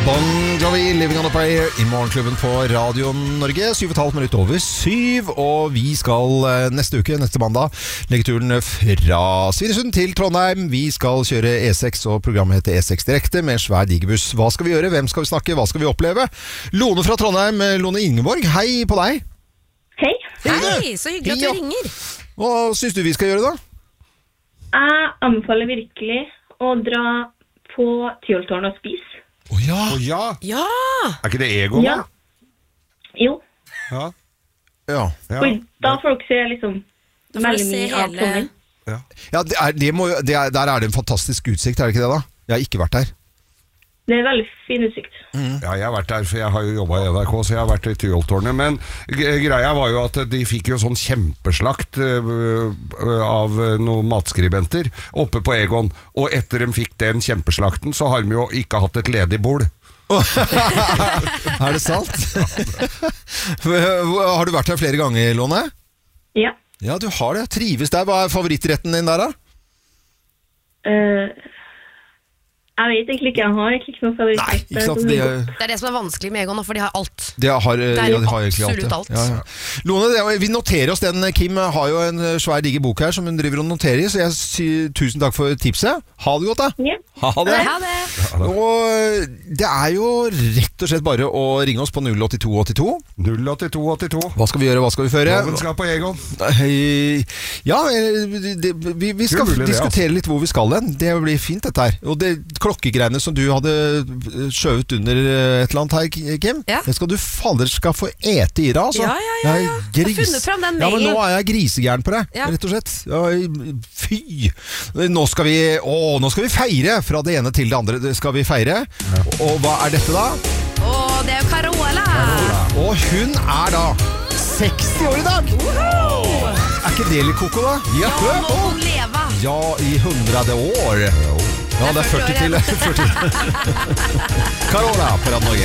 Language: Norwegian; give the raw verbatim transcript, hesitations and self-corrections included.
Bon Jovi, Living on a Prayer i morgenklubben på Radio Norge. Syv og et halvt minutt over syv, og vi skal neste uke, neste mandag, legge turen fra Svinesund til Trondheim. Vi skal kjøre E seks, og programmet heter E seks Direkte med svær digebuss. Hva skal vi gjøre? Hvem skal vi snakke? Hva skal vi oppleve? Lone fra Trondheim, Lone Ingeborg, hei på deg. Hei. Hei, så hyggelig at du Ja. ringer. Hva synes du vi skal gjøre da? Jeg anbefaler virkelig å dra på Tyholttårnet og spise. Å oh, ja. Å ja, Ja, er ikke det Egon Ja. da? Jo. Ja. Ja. Ja. Og da får dere se liksom da får du veldig se mye av hele Trondheim. Ja, det er, det må, jo- det er, der er det en fantastisk utsikt, er det ikke det da? Jeg har ikke vært der. Det er veldig fin utsikt. Ja, jeg har vært der, for jeg har jo jobbet i N R K, så jeg har vært i Tyholttårnet. Men g- greia var jo at de fikk jo sånn kjempeslakt øh, øh, av øh, noen matskribenter oppe på Egon. Og etter de fikk den kjempeslakten, så har de jo ikke hatt et ledig bord. Er det sant? Har du vært der flere ganger, Lone? Ja. Ja, du har det. Trives der. Hva er favorittretten din der da? Eh, jeg vet egentlig ikke. Jeg har egentlig ikke noen favoritt. Nei, ikke sant? Det, Det er det som er vanskelig med Egon, for de har alt. det har, er ja, de har egentlig absolutt alt. alt. Ja, ja. Lone, det, er- vi noterer oss den. Kim har jo en svær digge bok her som hun driver og noterer i, så jeg sier tusen takk for tipset. Ha det godt da. Ja. Ha det. Ha det. Og det er jo rett og slett bare å ringe oss på null åtte to åtte to. null åtte to åtte to. Hva skal vi gjøre, hva skal vi føre? Loven skal på Egon. Hei. Ja, eh, det, vi, vi skal Mulig det, diskutere litt hvor vi skal hen. Det blir fint dette her. Og det klokkegreiene som du hadde skjøvet under et eller annet her, Kim, Ja. det skal du faller skal få ete i deg, altså. Ja, ja, ja, ja. Jeg er Jeg har gris- funnet frem den Ja, men nå mailen. er jeg grisegæren på deg, Ja. rett og slett. Ja, fy. Nå skal vi, å, nå skal vi feire fra det ene til det andre. Det skal vi feire. Og hva er dette da? Å, det er jo Carola. Og hun er da seksti år i dag. Er ikke det litt koko da? Ja, Nå må hun leve. ja, i hundrade år. Ja, det er førti til. førti. Carola på Radio Norge.